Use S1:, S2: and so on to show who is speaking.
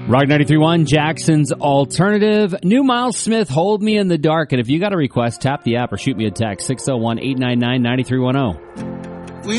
S1: Rock 93.1, Jackson's Alternative. New Miles Smith, Hold Me in the Dark. And if you got a request, tap the app or shoot me a text, 601-899-9310.